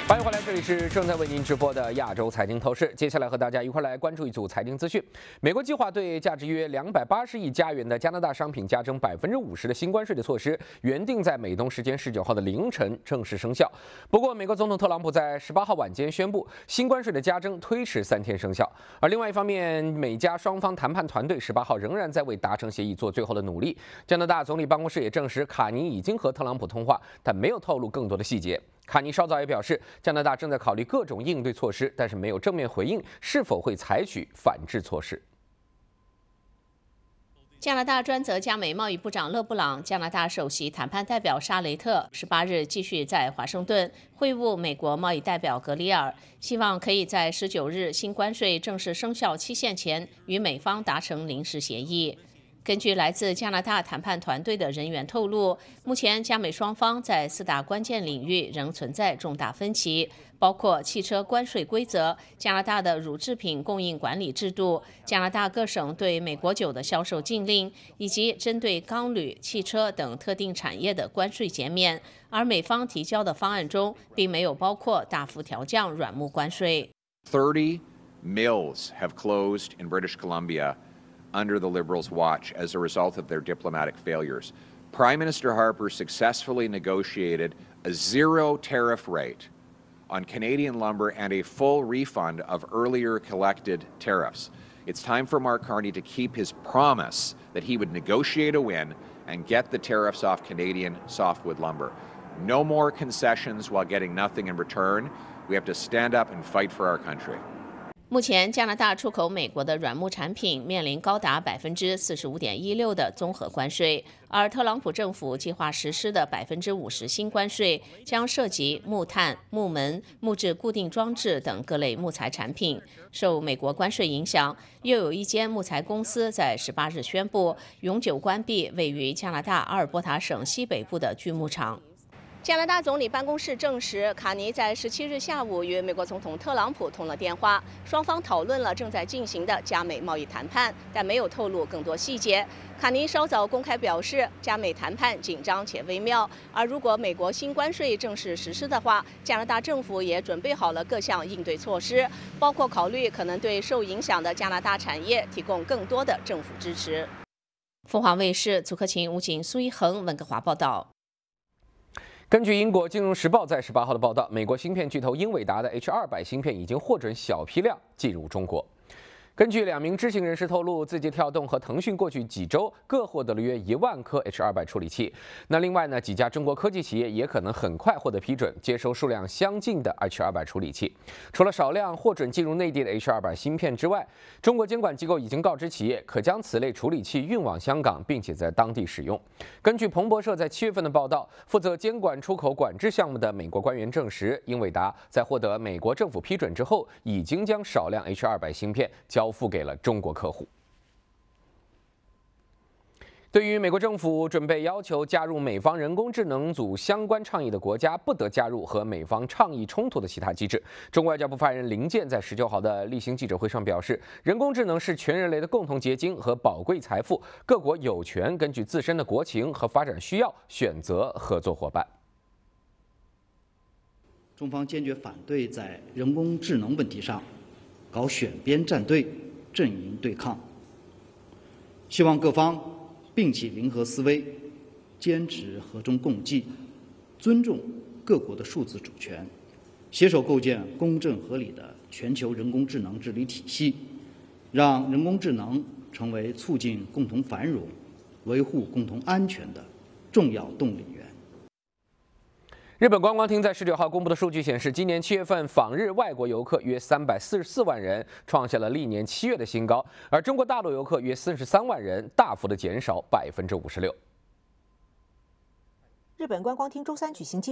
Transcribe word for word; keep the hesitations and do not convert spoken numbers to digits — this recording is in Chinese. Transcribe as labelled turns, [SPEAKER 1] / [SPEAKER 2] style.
[SPEAKER 1] 欢迎回来，这里是正在为您直播的亚洲财经透视。接下来和大家一块来关注一组财经资讯。美国计划对价值约两百八十亿加元的加拿大商品加征百分之五十的新关税的措施，原定在美东时间十九号的凌晨正式生效。不过，美国总统特朗普在十八号晚间宣布，新关税的加征推迟三天生效。而另外一方面，美加双方谈判团队十八号仍然在为达成协议做最后的努力。加拿大总理办公室也证实，卡尼已经和特朗普通话，但没有透露更多的细节。卡尼稍早也表示，加拿大正在考虑各种应对措施，但是没有正面回应是否会采取反制措施。
[SPEAKER 2] 加拿大专责加美贸易部长勒布朗、加拿大首席谈判代表沙雷特十八日继续在华盛顿会晤美国贸易代表格里尔，希望可以在十九日新关税正式生效期限前与美方达成临时协议。根据来自加拿大谈判团队的人员透露，目前加美双方在四大关键领域仍存在重大分歧，包括汽车关税规则、加拿大的乳制品供应管理制度、加拿大各省对美国酒的销售禁令，以及针对钢铝、汽车等特定产业的关税减免。而美方提交的方案中，并没有包括大幅调降软木关税。
[SPEAKER 3] thirty mills have closed in British Columbia under the Liberals' watch as a result of their diplomatic failures. Prime Minister Harper successfully negotiated a zero tariff rate on Canadian lumber and a full refund of earlier collected tariffs. It's time for Mark Carney to keep his promise that he would negotiate a win and get the tariffs off Canadian softwood lumber. No more concessions while getting nothing in return. We have to stand up and fight for our country.
[SPEAKER 2] 目前，加拿大出口美国的软木产品面临高达百分之四十五点一六的综合关税，而特朗普政府计划实施的百分之五十新关税将涉及木炭、木门、木质固定装置等各类木材产品。受美国关税影响，又有一间木材公司在十八日宣布永久关闭位于加拿大阿尔伯塔省西北部的锯木厂。加拿大总理办公室证实，卡尼在十七日下午与美国总统特朗普通了电话，双方讨论了正在进行的加美贸易谈判，但没有透露更多细节。卡尼稍早公开表示，加美谈判紧张且微妙，而如果美国新关税正式实施的话，加拿大政府也准备好了各项应对措施，包括考虑可能对受影响的加拿大产业提供更多的政府支持。凤凰卫视祖克勤、吴景、苏一恒、温哥华报道。
[SPEAKER 1] 根据英国金融时报在十八号的报道，美国芯片巨头英伟达的 H 二百芯片已经获准小批量进入中国。根据两名知情人士透露，字节跳动和腾讯过去几周各获得了约一万颗 H 二百处理器。那另外呢，几家中国科技企业也可能很快获得批准，接收数量相近的 H 二百处理器。除了少量获准进入内地的 H 二百芯片之外，中国监管机构已经告知企业可将此类处理器运往香港，并且在当地使用。根据彭博社在七月份的报道，负责监管出口管制项目的美国官员证实，英伟达在获得美国政府批准之后，已经将少量 H 二百芯片交交付给了中国客户。对于美国政府准备要求加入美方人工智能组相关倡议的国家不得加入和美方倡议冲突的其他机制，中国外交部发言人林健在十九号的例行记者会上表示，人工智能是全人类的共同结晶和宝贵财富，各国有权根据自身的国情和发展需要选择合作伙伴。
[SPEAKER 4] 中方坚决反对在人工智能问题上搞选边站队、阵营对抗，希望各方摒弃零和思维，坚持和衷共济，尊重各国的数字主权，携手构建公正合理的全球人工智能治理体系，让人工智能成为促进共同繁荣、维护共同安全的重要动力源。
[SPEAKER 1] 日本观光厅在十九号公布的数据显示，今年七月份访日外国游客约三百四十四万人，创下了历年七月的新高，而中国大陆游客约四十三万人，大幅的减少百分之五十六。
[SPEAKER 5] 日本观光厅周三举行记